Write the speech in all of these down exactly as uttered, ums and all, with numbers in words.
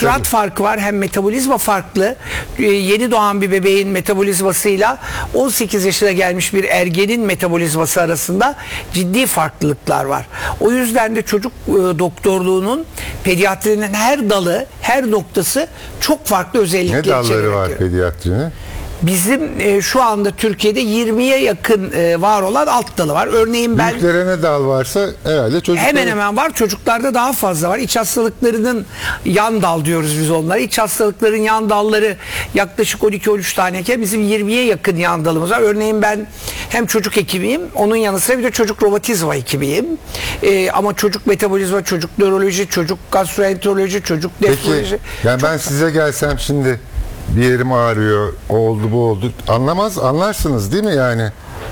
sürat tabii. farkı var, hem metabolizma farklı. Ee, yeni doğan bir bebeğin metabolizmasıyla on sekiz yaşına gelmiş bir ergenin metabolizması arasında ciddi farklılıklar var. O yüzden de çocuk e, doktorluğunun, pediatrinin her dalı, her noktası çok farklı özellikler Ne dalları içeriyor. var pediatrinin? Bizim e, şu anda Türkiye'de yirmiye yakın e, var olan alt dalı var. Örneğin ben... Büyüklere ne dal varsa herhalde çocuklara... Hemen hemen var. Çocuklarda daha fazla var. İç hastalıklarının yan dal diyoruz biz onlara. İç hastalıkların yan dalları yaklaşık on iki on üç taneyken bizim yirmiye yakın yan dalımız var. Örneğin ben hem çocuk hekimiyim, onun yanı sıra bir de çocuk romatizma hekimiyim. E, ama çocuk metabolizma, çocuk nöroloji, çocuk gastroenteroloji, çocuk nefroloji. Peki, yani ben size gelsem şimdi... Bir yerim ağrıyor, o oldu bu oldu. Anlamaz, anlarsınız değil mi yani?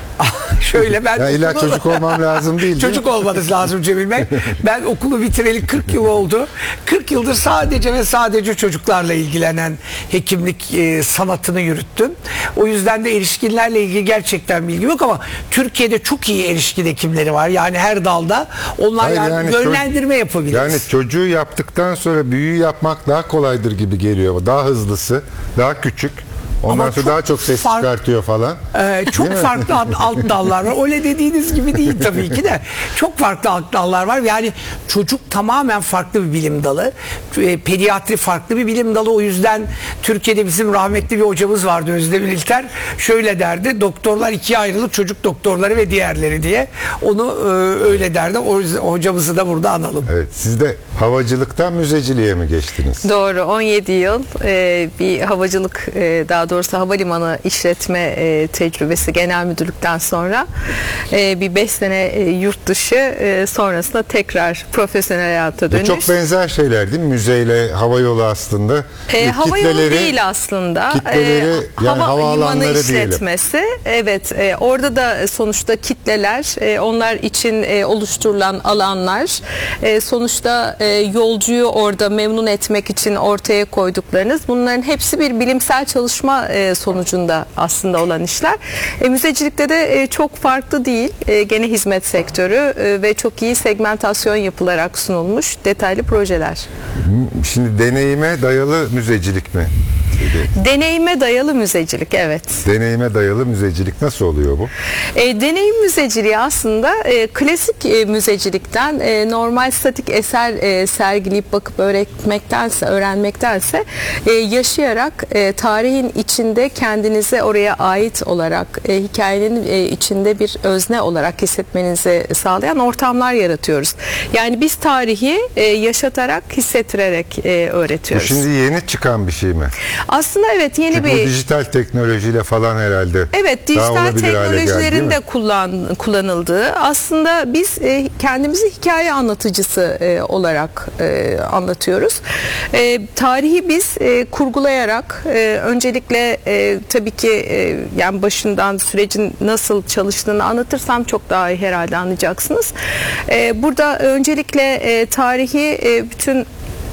Şöyle ben ya illa okulu... çocuk olmam lazım değil. Çocuk değil olmanız lazım Cemil Bey. Ben okulu bitireli kırk yıl oldu. kırk yıldır sadece ve sadece çocuklarla ilgilenen hekimlik e, sanatını yürüttüm. O yüzden de erişkinlerle ilgili gerçekten bilgim yok ama Türkiye'de çok iyi erişkin hekimleri var. Yani her dalda onlar Hayır, yani yani yönlendirme yapabiliriz. Yani çocuğu yaptıktan sonra büyüğü yapmak daha kolaydır gibi geliyor. Daha hızlısı, daha küçük. Ondan Ama sonra çok daha çok ses fark- çıkartıyor falan. Ee, çok farklı alt, alt dallar var. Öyle dediğiniz gibi değil tabii ki de. Çok farklı alt dallar var. Yani çocuk tamamen farklı bir bilim dalı. E, pediatri farklı bir bilim dalı. O yüzden Türkiye'de bizim rahmetli bir hocamız vardı, Özdemir İlter. Şöyle derdi: doktorlar ikiye ayrılır, çocuk doktorları ve diğerleri diye. Onu e, öyle derdi. O yüzden hocamızı da burada analım. Evet, siz de havacılıktan müzeciliğe mi geçtiniz? Doğru, on yedi yıl e, bir havacılık, e, daha doğrusu havalimanı işletme e, tecrübesi genel müdürlükten sonra e, bir beş sene e, yurt dışı, e, sonrasında tekrar profesyonel hayata E dönüş. çok benzer şeyler değil mi? Müzeyle havayolu aslında. E, E, hava yolu kitleleri- değil aslında. kitleleri, E, yani hava havaalanları limanı diyelim. işletmesi. Evet, e, orada da sonuçta kitleler, e, onlar için e, oluşturulan alanlar, e, sonuçta e, yolcuyu orada memnun etmek için ortaya koyduklarınız, bunların hepsi bir bilimsel çalışma e, sonucunda aslında olan işler. E, müzecilikte de e, çok farklı değil. E, gene hizmet sektörü e, ve çok iyi segmentasyon yapılarak sunulmuş detaylı projeler. Şimdi deneyime dayalı müzecilik mi? Deneyime dayalı müzecilik, evet. Deneyime dayalı müzecilik nasıl oluyor bu? E, deneyim müzeciliği aslında e, klasik e, müzecilikten, e, normal statik eser e, sergileyip bakıp öğretmektense, öğrenmektense e, yaşayarak e, tarihin içinde kendinize oraya ait olarak, e, hikayenin e, içinde bir özne olarak hissetmenizi sağlayan ortamlar yaratıyoruz. Yani biz tarihi e, yaşatarak, hissettirerek e, Bu öğretiyoruz. şimdi yeni çıkan bir şey mi? Aslında evet, yeni Çünkü bir... bu dijital teknolojiyle falan herhalde. Evet, daha dijital olabilir hale geldi, değil teknolojilerin mi? de kullan, kullanıldığı, aslında biz e, kendimizi hikaye anlatıcısı e, olarak e, anlatıyoruz. E, tarihi biz e, kurgulayarak, e, öncelikle e, tabii ki e, yani başından sürecin nasıl çalıştığını anlatırsam çok daha iyi herhalde anlayacaksınız. E, burada öncelikle e, tarihi e, bütün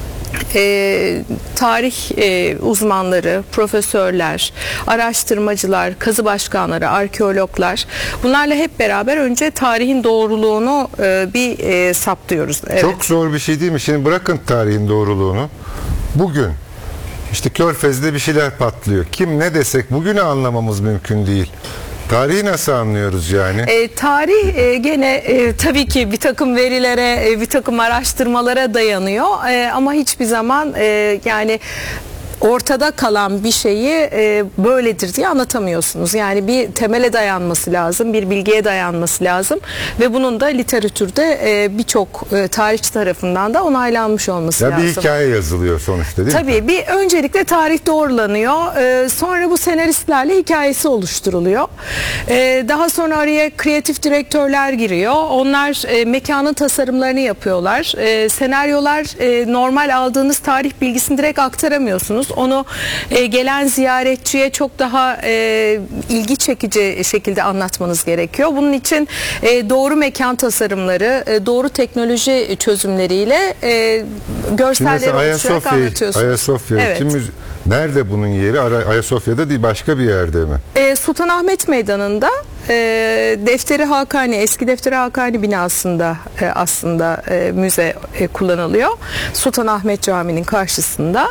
E, tarih e, uzmanları, profesörler, araştırmacılar, kazı başkanları, arkeologlar, bunlarla hep beraber önce tarihin doğruluğunu e, bir e, saptıyoruz. Evet. Çok zor bir şey değil mi? Şimdi bırakın tarihin doğruluğunu. Bugün işte Körfez'de bir şeyler patlıyor. Kim ne desek bugünü anlamamız mümkün değil. Tarihi nasıl anlıyoruz yani? E, tarih e, gene e, tabii ki bir takım verilere, e, bir takım araştırmalara dayanıyor. E, ama hiçbir zaman e, yani ortada kalan bir şeyi e, böyledir diye anlatamıyorsunuz. Yani bir temele dayanması lazım, bir bilgiye dayanması lazım ve bunun da literatürde e, birçok e, tarihçi tarafından da onaylanmış olması Ya lazım. bir hikaye yazılıyor sonuçta değil mi? Tabii, bir öncelikle tarih doğrulanıyor. Ee, sonra bu senaristlerle hikayesi oluşturuluyor. Ee, daha sonra araya kreatif direktörler giriyor. Onlar e, mekanın tasarımlarını yapıyorlar. E, senaryolar, e, normal aldığınız tarih bilgisini direkt aktaramıyorsunuz. Onu e, gelen ziyaretçiye çok daha e, ilgi çekici şekilde anlatmanız gerekiyor. Bunun için e, doğru mekan tasarımları, e, doğru teknoloji çözümleriyle e, görselleri oluşturarak anlatıyorsunuz. Ayasofya. Evet. Kim müze- Nerede bunun yeri? Ara- Ayasofya'da değil, başka bir yerde mi? E, Sultanahmet Meydanı'nda e, Defteri Hakani, eski Defteri Hakani binasında e, aslında e, müze e, kullanılıyor. Sultanahmet Camii'nin karşısında.